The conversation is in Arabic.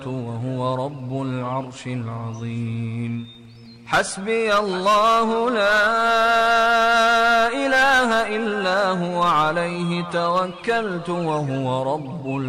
وهو رب العرش العظيم. حسبي الله لا إله إلا هو عليه توكلت وهو رب